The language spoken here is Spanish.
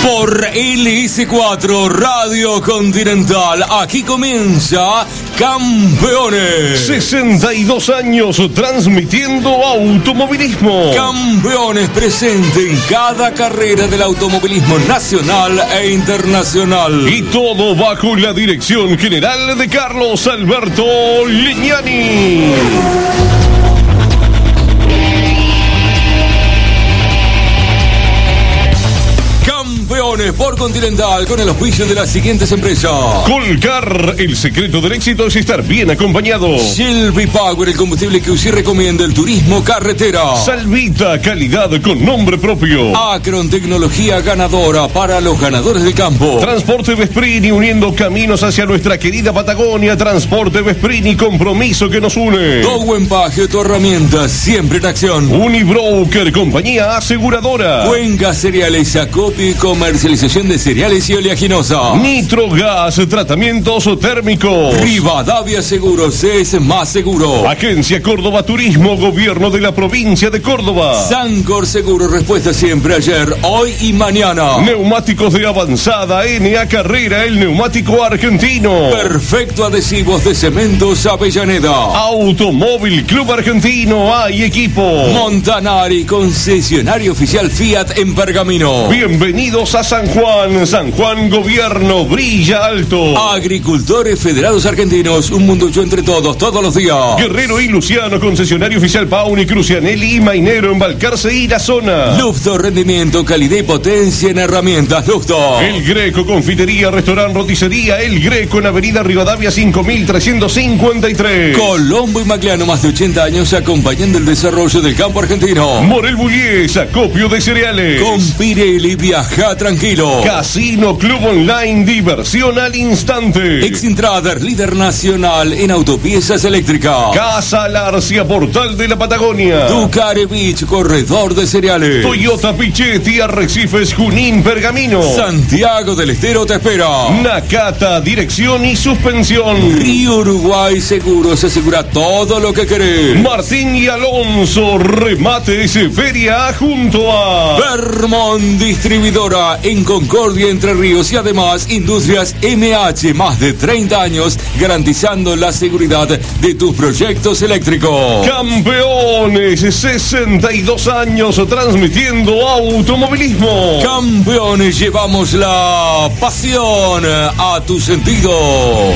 Por LS4 Radio Continental, aquí comienza Campeones. 62 años transmitiendo automovilismo. Campeones presente en cada carrera del automovilismo nacional e internacional. Y todo bajo la dirección general de Carlos Alberto Lignani. Campeones por Continental con el auspicio de las siguientes empresas: Colcar, el secreto del éxito es estar bien acompañado. Shelby Power, el combustible que usted recomienda el turismo carretera. Salvita, calidad con nombre propio. Acron, tecnología ganadora para los ganadores del campo. Transporte Vesprini, uniendo caminos hacia nuestra querida Patagonia. Transporte Vesprini, compromiso que nos une. Todo empaque, tu herramienta, siempre en acción. Unibroker, compañía aseguradora. Cuenca Cereales, acopio y comercialización de cereales y oleaginosa. Nitrogas, tratamientos térmicos. Rivadavia Seguros es más seguro. Agencia Córdoba Turismo, Gobierno de la Provincia de Córdoba. Sancor Seguro, respuesta siempre, ayer, hoy y mañana. Neumáticos de avanzada, NA Carrera, el neumático argentino. Perfecto Adhesivos de Cementos Avellaneda. Automóvil Club Argentino, hay equipo. Montanari, concesionario oficial Fiat en Pergamino. Bienvenidos a San Juan. San Juan Gobierno, brilla alto. Agricultores Federados Argentinos, un mundo hecho entre todos, todos los días. Guerrero y Luciano, concesionario oficial Pauni, Crucianelli y Mainero en Balcarce y la zona. Lufto, rendimiento, calidad y potencia en herramientas. Lufto. El Greco, confitería, restaurante, roticería. El Greco en Avenida Rivadavia 5353. Colombo y Magliano, más de 80 años acompañando el desarrollo del campo argentino. Morel Bullies, acopio de cereales. Con Pirelli, viaja tranquilo. Casino Club Online, diversión al instante. Exintrader, líder nacional en autopiezas eléctricas. Casa Larcia, portal de la Patagonia. Ducare Beach, corredor de cereales. Toyota Pichetti, Arrecifes, Junín, Pergamino. Santiago del Estero te espera. Nakata, dirección y suspensión. Río Uruguay Seguros, asegura todo lo que querés. Martín y Alonso, remates, feria junto a Vermont Distribuidora en Concordia, Entre Ríos, y además Industrias MH, más de 30 años garantizando la seguridad de tus proyectos eléctricos. Campeones, 62 años transmitiendo automovilismo. Campeones, llevamos la pasión a tu sentido.